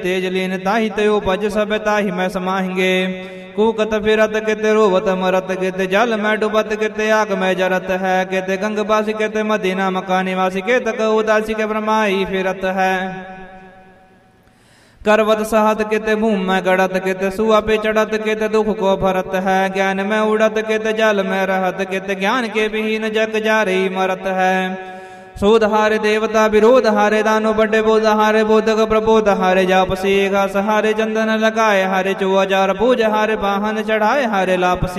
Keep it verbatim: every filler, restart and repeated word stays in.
तेज लीन ताहि तयो उपज सब ताहि मैं समाहिंगे। कूकत फिरत किते रोवत मरत किते जल में डुबत किते आग में जरत है। किते गंगवासी किते मदीना मका निवासी कित उदासी के ब्रह्माई फिरत है। करवत सहत किते मुँह में गड़त किते सुआ पे चढ़त किते दुख को भरत है। ज्ञान में उड़त किते जल में रहत किते ज्ञान के विहीन जग जा रही मरत है। सूद हारे देवता विरोध हारे दानो बड़े बोध हारे बोधक प्रबोध हारे जाप सीखा सहारे चंदन लगाए हारे चौ हजार पूज हारे वाहन चढ़ाए हारे लापसी।